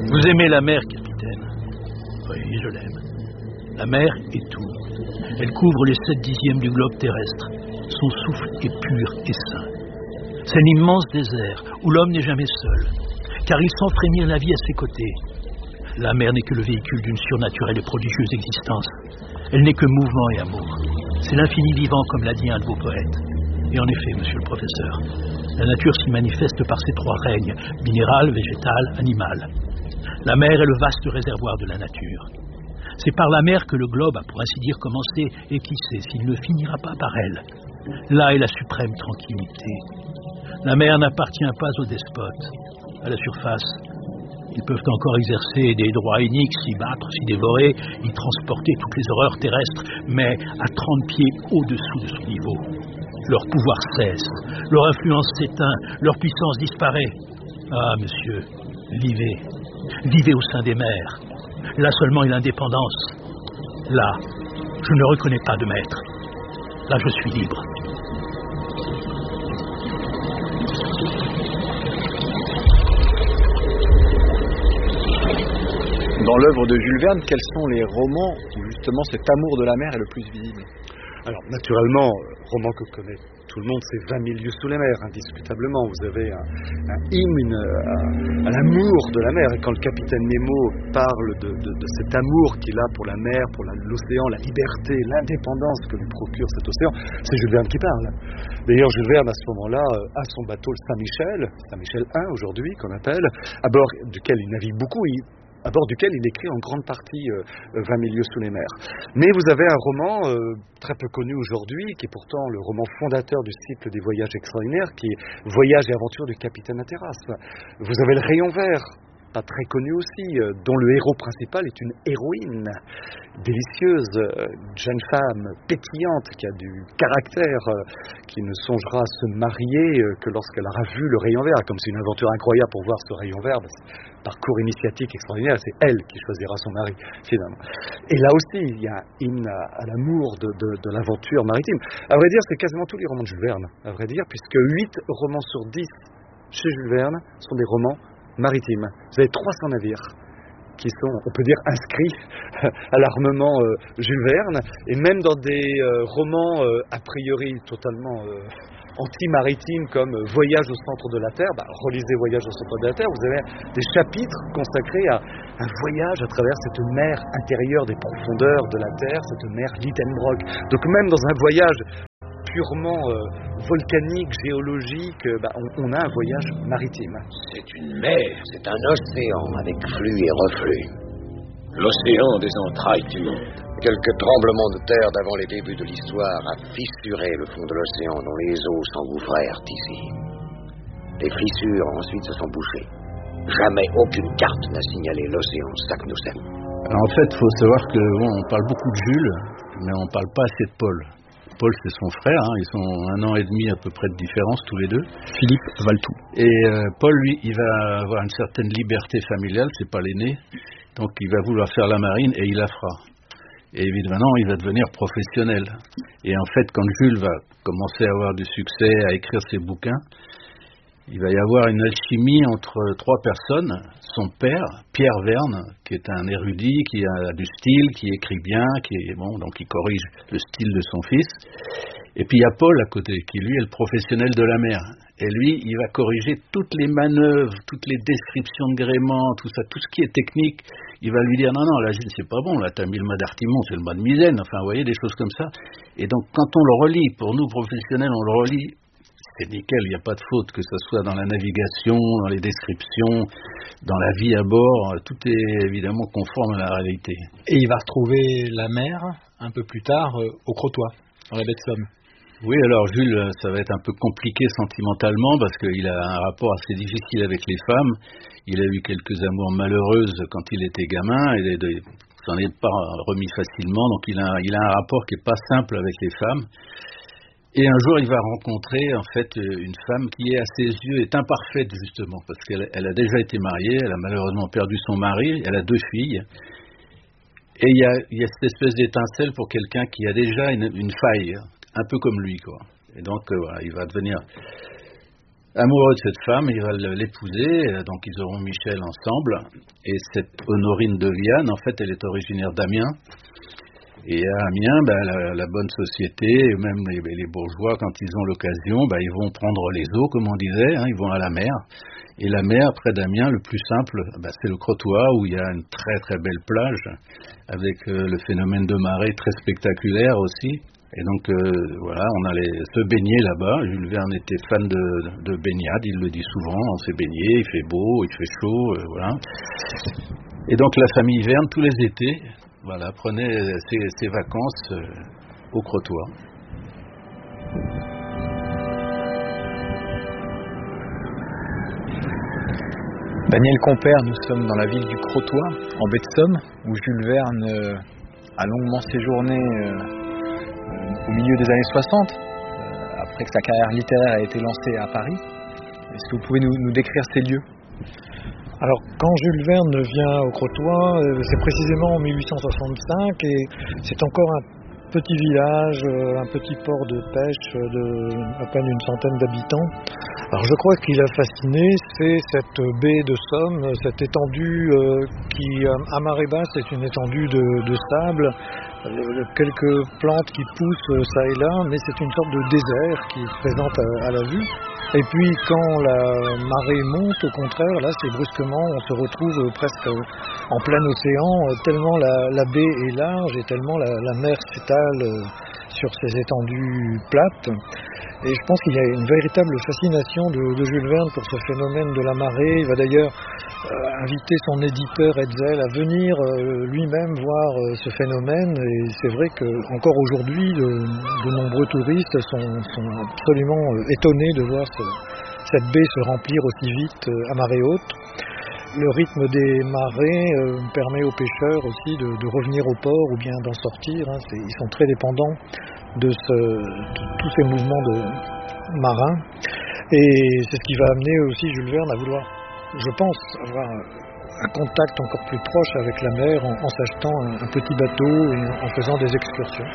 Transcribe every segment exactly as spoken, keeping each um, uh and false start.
Vous aimez la mer, capitaine? Oui, je l'aime. La mer est tout. Elle couvre les sept dixièmes du globe terrestre. Son souffle est pur et sain. C'est l'immense désert où l'homme n'est jamais seul, car il sent frémir la vie à ses côtés. La mer n'est que le véhicule d'une surnaturelle et prodigieuse existence. Elle n'est que mouvement et amour. C'est l'infini vivant, comme l'a dit un de vos poètes. Et en effet, monsieur le professeur, la nature s'y manifeste par ses trois règnes, minéral, végétal, animal. La mer est le vaste réservoir de la nature. C'est par la mer que le globe a, pour ainsi dire, commencé, et qui sait s'il ne finira pas par elle. Là est la suprême tranquillité. La mer n'appartient pas aux despotes. À la surface, ils peuvent encore exercer des droits iniques, s'y battre, s'y dévorer, y transporter toutes les horreurs terrestres, mais à trente pieds au-dessous de son niveau. Leur pouvoir cesse, leur influence s'éteint, leur puissance disparaît. Ah, monsieur, vivez, vivez au sein des mers. Là seulement est l'indépendance. Là, je ne reconnais pas de maître. Là, je suis libre. Dans l'œuvre de Jules Verne, quels sont les romans où justement cet amour de la mer est le plus visible? Alors naturellement, le roman que connaît tout le monde, c'est vingt mille lieues sous les mers, indiscutablement. Vous avez un, un hymne à, à l'amour de la mer. Et quand le capitaine Nemo parle de, de, de cet amour qu'il a pour la mer, pour la, l'océan, la liberté, l'indépendance que lui procure cet océan, c'est Jules Verne qui parle. D'ailleurs, Jules Verne, à ce moment-là, a son bateau le Saint-Michel, Saint-Michel un aujourd'hui, qu'on appelle, à bord duquel il navigue beaucoup. Il, à bord duquel il écrit en grande partie euh, vingt mille lieues sous les mers. Mais vous avez un roman euh, très peu connu aujourd'hui, qui est pourtant le roman fondateur du cycle des voyages extraordinaires, qui est Voyages et aventures du capitaine Hatteras. Vous avez le Rayon vert, pas très connu aussi, euh, dont le héros principal est une héroïne délicieuse, euh, une jeune femme pétillante, qui a du caractère, euh, qui ne songera à se marier euh, que lorsqu'elle aura vu le Rayon vert, comme c'est une aventure incroyable pour voir ce Rayon vert. Bah, parcours initiatique extraordinaire, c'est elle qui choisira son mari, finalement. Et là aussi, il y a un hymne à, à l'amour de, de, de l'aventure maritime. À vrai dire, c'est quasiment tous les romans de Jules Verne, à vrai dire, puisque huit romans sur dix chez Jules Verne sont des romans maritimes. Vous avez trois cents navires qui sont, on peut dire, inscrits à l'armement euh, Jules Verne, et même dans des euh, romans euh, a priori totalement euh, anti-maritimes comme Voyage au centre de la Terre, bah, relisez Voyage au centre de la Terre, vous avez des chapitres consacrés à un voyage à travers cette mer intérieure des profondeurs de la Terre, cette mer Lidenbrock. Donc même dans un voyage purement euh, volcanique, géologique, euh, bah, on, on a un voyage maritime. C'est une mer, c'est un océan avec flux et reflux. L'océan des entrailles du monde. Quelques tremblements de terre d'avant les débuts de l'histoire a fissuré le fond de l'océan dont les eaux s'engouffrèrent ici. Les fissures ensuite se sont bouchées. Jamais aucune carte n'a signalé l'océan Saknussemm. Alors en fait, il faut savoir que bon, on parle beaucoup de Jules, mais on ne parle pas assez de Paul. Paul, c'est son frère, hein, ils sont un an et demi à peu près de différence tous les deux. Philippe Valtou. Et euh, Paul, lui, il va avoir une certaine liberté familiale, c'est pas l'aîné, donc il va vouloir faire la marine et il la fera. Et évidemment, il va devenir professionnel. Et en fait, quand Jules va commencer à avoir du succès, à écrire ses bouquins, il va y avoir une alchimie entre trois personnes. Son père, Pierre Verne, qui est un érudit, qui a du style, qui écrit bien, qui est bon, donc il corrige le style de son fils. Et puis il y a Paul à côté, qui lui est le professionnel de la mer. Et lui, il va corriger toutes les manœuvres, toutes les descriptions de gréement, tout ça, tout ce qui est technique. Il va lui dire, non, non, là, Gilles, c'est pas bon, là, t'as mis le mât d'Artimon, c'est le mât de Misaine, enfin, vous voyez, des choses comme ça. Et donc, quand on le relit, pour nous, professionnels, on le relit, c'est nickel, il n'y a pas de faute, que ce soit dans la navigation, dans les descriptions, dans la vie à bord, tout est évidemment conforme à la réalité. Et il va retrouver la mer, un peu plus tard, au Crotoy, dans la baie de Somme. Oui, alors Jules, ça va être un peu compliqué sentimentalement parce qu'il a un rapport assez difficile avec les femmes. Il a eu quelques amours malheureuses quand il était gamin et il s'en est pas remis facilement. Donc il a, il a un rapport qui est pas simple avec les femmes. Et un jour, il va rencontrer en fait une femme qui, à ses yeux, est imparfaite justement parce qu'elle elle a déjà été mariée, elle a malheureusement perdu son mari, elle a deux filles. Et il y a, il y a cette espèce d'étincelle pour quelqu'un qui a déjà une, une faille. Un peu comme lui, quoi. Et donc, euh, voilà, il va devenir amoureux de cette femme, il va l'épouser, donc ils auront Michel ensemble. Et cette Honorine de Viane, en fait, elle est originaire d'Amiens. Et à Amiens, ben, la, la bonne société, même les, les bourgeois, quand ils ont l'occasion, ben, ils vont prendre les eaux, comme on disait, hein, ils vont à la mer. Et la mer, près d'Amiens, le plus simple, ben, c'est le Crotoy, où il y a une très très belle plage, avec euh, le phénomène de marée très spectaculaire aussi. Et donc, euh, voilà, on allait se baigner là-bas. Jules Verne était fan de, de baignade, il le dit souvent, on s'est baigné, il fait beau, il fait chaud, euh, voilà. Et donc, la famille Verne, tous les étés, voilà, prenait ses, ses vacances euh, au Crotoy. Daniel Compère, nous sommes dans la ville du Crotoy, en baie de Somme, où Jules Verne euh, a longuement séjourné euh, euh, au milieu des années soixante, euh, après que sa carrière littéraire a été lancée à Paris. Est-ce que vous pouvez nous, nous décrire ces lieux ? Alors, quand Jules Verne vient au Crotoy, euh, c'est précisément en mille huit cent soixante-cinq et c'est encore un petit village, euh, un petit port de pêche de à peine une centaine d'habitants. Alors, je crois qu'il a fasciné, c'est cette baie de Somme, cette étendue euh, qui, à marée basse, est une étendue de, de sable, euh, quelques plantes qui poussent ça et là, mais c'est une sorte de désert qui se présente à, à la vue. Et puis quand la marée monte, au contraire, là c'est brusquement, on se retrouve presque en plein océan, tellement la, la baie est large et tellement la, la mer s'étale sur ces étendues plates. Et je pense qu'il y a une véritable fascination de, de Jules Verne pour ce phénomène de la marée. Il va d'ailleurs euh, inviter son éditeur Hetzel à venir euh, lui-même voir euh, ce phénomène. Et c'est vrai qu'encore aujourd'hui, de, de nombreux touristes sont, sont absolument euh, étonnés de voir ce, cette baie se remplir aussi vite euh, à marée haute. Le rythme des marées euh, permet aux pêcheurs aussi de, de revenir au port ou bien d'en sortir. Hein. Ils sont très dépendants de, ce, de tous ces mouvements de marins. Et c'est ce qui va amener aussi Jules Verne à vouloir, je pense, avoir un contact encore plus proche avec la mer en, en s'achetant un, un petit bateau et en faisant des excursions.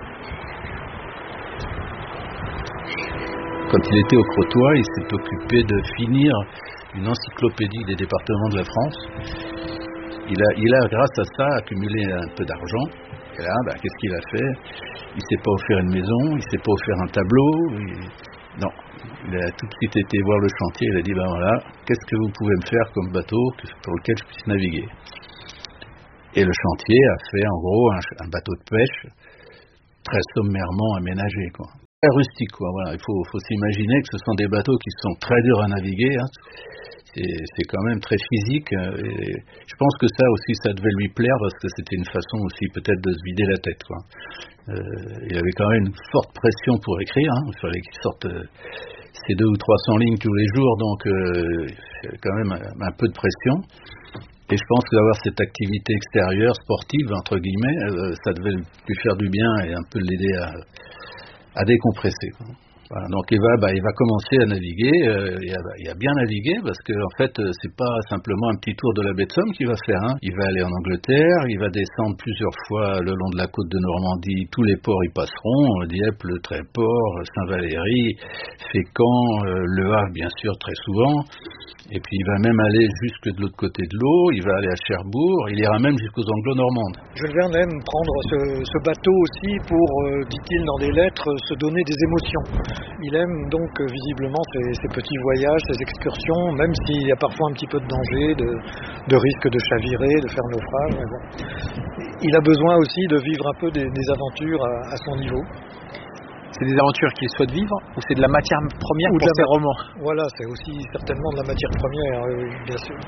Quand il était au Crotoy, il s'est occupé de finir une encyclopédie des départements de la France. Il a, il a grâce à ça, accumulé un peu d'argent. Et là, bah, qu'est-ce qu'il a fait ? Il ne s'est pas offert une maison, il ne s'est pas offert un tableau. Il... Non, il a tout de suite été voir le chantier. Il a dit, ben voilà, qu'est-ce que vous pouvez me faire comme bateau pour lequel je puisse naviguer ? Et le chantier a fait en gros un, un bateau de pêche très sommairement aménagé, quoi. Très rustique, quoi. Voilà, il faut, faut s'imaginer que ce sont des bateaux qui sont très durs à naviguer. Hein. C'est, c'est quand même très physique. Et je pense que ça aussi, ça devait lui plaire parce que c'était une façon aussi peut-être de se vider la tête, quoi. Euh, il avait quand même une forte pression pour écrire. Hein. Il fallait qu'il sorte euh, ces deux ou trois cents lignes tous les jours, donc euh, il y avait quand même un, un peu de pression. Et je pense que d'avoir cette activité extérieure, sportive, entre guillemets, euh, ça devait lui faire du bien et un peu l'aider à à décompresser, quoi. Voilà, donc il va, bah, il va commencer à naviguer. Euh, il, a, il a bien navigué parce que en fait, euh, c'est pas simplement un petit tour de la baie de Somme qu'il va faire. Hein. Il va aller en Angleterre, il va descendre plusieurs fois le long de la côte de Normandie. Tous les ports y passeront, Dieppe, le Tréport, Saint-Valery, Fécamp, euh, Le Havre, bien sûr, très souvent. Et puis il va même aller jusque de l'autre côté de l'eau. Il va aller à Cherbourg. Il ira même jusqu'aux Anglo-Normandes. Jules Verne aime prendre ce, ce bateau aussi pour, euh, dit-il dans des lettres, se donner des émotions. Il aime donc euh, visiblement ces, ces petits voyages, ces excursions, même s'il y a parfois un petit peu de danger, de, de risque de chavirer, de faire naufrage. Mais bon. Il a besoin aussi de vivre un peu des, des aventures à, à son niveau. C'est des aventures qu'il souhaite vivre ou c'est de la matière première ou pour ses romans ? Voilà, c'est aussi certainement de la matière première, euh, bien sûr.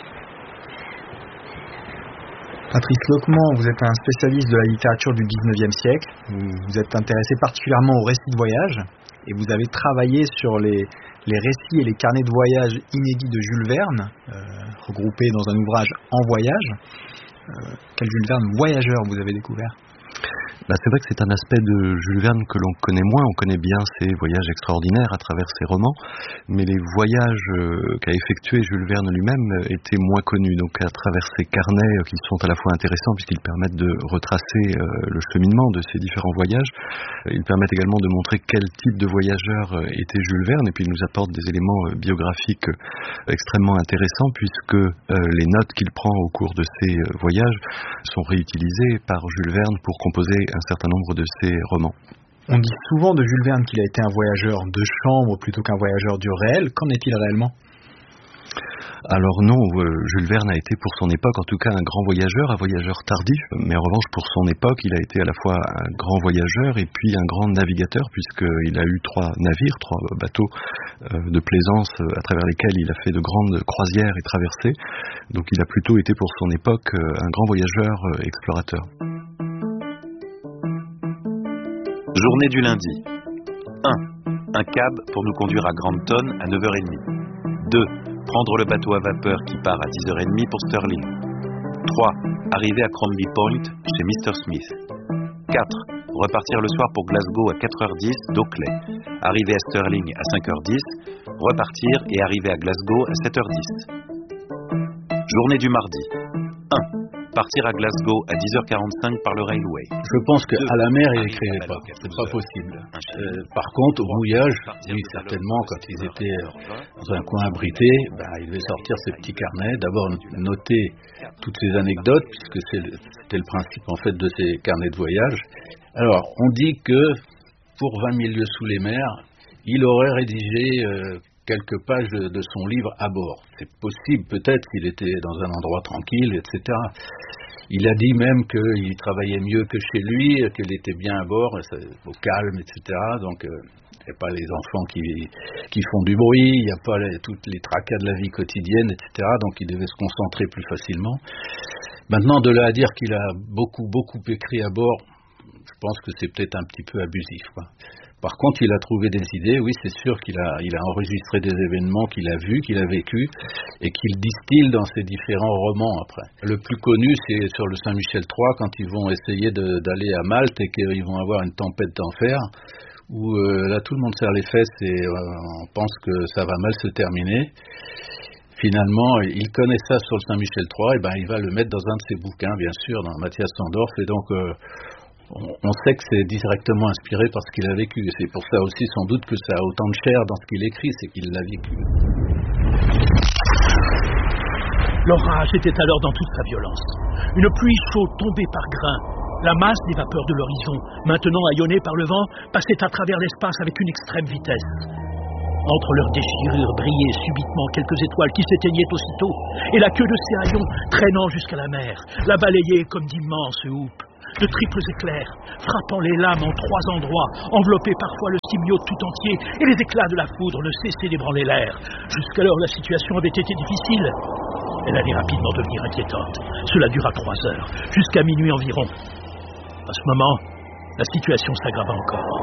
Patrice Loquement, vous êtes un spécialiste de la littérature du dix-neuvième siècle. Vous vous êtes intéressé particulièrement aux récits de voyage et vous avez travaillé sur les, les récits et les carnets de voyage inédits de Jules Verne, euh, regroupés dans un ouvrage En voyage. Euh, quel Jules Verne voyageur vous avez découvert ? Bah, c'est vrai que c'est un aspect de Jules Verne que l'on connaît moins. On connaît bien ses voyages extraordinaires à travers ses romans, mais les voyages euh, qu'a effectués Jules Verne lui-même euh, étaient moins connus. Donc à travers ses carnets euh, qui sont à la fois intéressants puisqu'ils permettent de retracer euh, le cheminement de ces différents voyages, euh, ils permettent également de montrer quel type de voyageur euh, était Jules Verne, et puis ils nous apportent des éléments euh, biographiques euh, extrêmement intéressants puisque euh, les notes qu'il prend au cours de ces euh, voyages sont réutilisées par Jules Verne pour composer un certain nombre de ses romans. On dit souvent de Jules Verne qu'il a été un voyageur de chambre plutôt qu'un voyageur du réel. Qu'en est-il réellement ? Alors non, euh, Jules Verne a été pour son époque en tout cas un grand voyageur, un voyageur tardif, mais en revanche pour son époque il a été à la fois un grand voyageur et puis un grand navigateur puisqu'il a eu trois navires, trois bateaux euh, de plaisance à travers lesquels il a fait de grandes croisières et traversées, donc il a plutôt été pour son époque un grand voyageur euh, explorateur. Journée du lundi. un. Un cab pour nous conduire à Granton à neuf heures trente. deux. Prendre le bateau à vapeur qui part à dix heures trente pour Stirling. trois. Arriver à Crombie Point chez mister Smith. quatre. Repartir le soir pour Glasgow à quatre heures dix d'Oakley. Arriver à Stirling à cinq heures dix. Repartir et arriver à Glasgow à sept heures dix. Journée du mardi. un. Partir à Glasgow à dix heures quarante-cinq par le railway. Je pense qu'à la mer, il n'écrivait pas. C'est pas possible. Euh, par contre, au mouillage, oui, certainement, quand ils étaient dans un coin abrité, ben, il devait sortir ses petits carnets, d'abord noter toutes ces anecdotes, puisque c'était le principe, en fait, de ces carnets de voyage. Alors, on dit que, pour vingt mille lieues sous les mers, il aurait rédigé euh, quelques pages de, de son livre à bord. C'est possible, peut-être, qu'il était dans un endroit tranquille, et cetera. Il a dit même qu'il travaillait mieux que chez lui, qu'il était bien à bord, au calme, et cetera. Donc, euh, il n'y a pas les enfants qui, qui font du bruit, il n'y a pas les, toutes les tracas de la vie quotidienne, et cetera. Donc, il devait se concentrer plus facilement. Maintenant, de là à dire qu'il a beaucoup, beaucoup écrit à bord, je pense que c'est peut-être un petit peu abusif, quoi. Par contre, il a trouvé des idées, oui, c'est sûr qu'il a, il a enregistré des événements qu'il a vus, qu'il a vécus, et qu'il distille dans ses différents romans après. Le plus connu, c'est sur le Saint-Michel trois, quand ils vont essayer de, d'aller à Malte et qu'ils vont avoir une tempête d'enfer, où euh, là, tout le monde serre les fesses et euh, on pense que ça va mal se terminer. Finalement, il connaît ça sur le Saint-Michel trois, et ben il va le mettre dans un de ses bouquins, bien sûr, dans Mathias Sandorf, et donc... Euh, on sait que c'est directement inspiré par ce qu'il a vécu. Et c'est pour ça aussi sans doute que ça a autant de chair dans ce qu'il écrit, c'est qu'il l'a vécu. L'orage était alors dans toute sa violence. Une pluie chaude tombait par grains. La masse des vapeurs de l'horizon, maintenant haillonnée par le vent, passait à travers l'espace avec une extrême vitesse. Entre leurs déchirures brillaient subitement quelques étoiles qui s'éteignaient aussitôt, et la queue de ces haillons, traînant jusqu'à la mer, la balayait comme d'immenses houppes. De triples éclairs, frappant les lames en trois endroits, enveloppaient parfois le Symbiose tout entier, et les éclats de la foudre ne cessaient d'ébranler l'air. Jusqu'alors, la situation avait été difficile. Elle allait rapidement devenir inquiétante. Cela dura trois heures, jusqu'à minuit environ. À ce moment, la situation s'aggrava encore.